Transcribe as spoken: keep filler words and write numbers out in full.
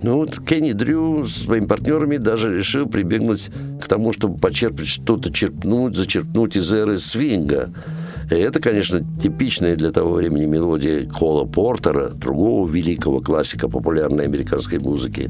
Ну вот Кенни Дрю со своими партнерами даже решил прибегнуть к тому, чтобы почерпать что-то, черпнуть, зачерпнуть из эры свинга. И это, конечно, типичная для того времени мелодия Кола Портера, другого великого классика популярной американской музыки.